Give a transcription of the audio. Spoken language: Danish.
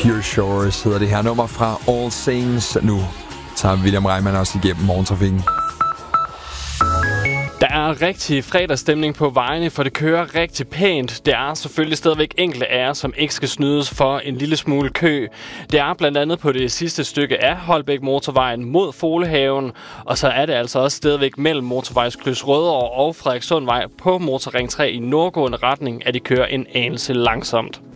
Dear Shores hedder det her nummer fra All Saints. Nu tager William Reimann også igennem morgentrafikken. Der er rigtig fredagsstemning på vejene, for det kører rigtig pænt. Der er selvfølgelig stadigvæk enkelte af jer, som ikke skal snydes for en lille smule kø. Det er blandt andet på det sidste stykke af Holbæk Motorvejen mod Folehaven. Og så er det altså også stadigvæk mellem motorvejskryds Rødovre og Frederikssundvej på Motorring 3 i nordgående retning, at de kører en anelse langsomt.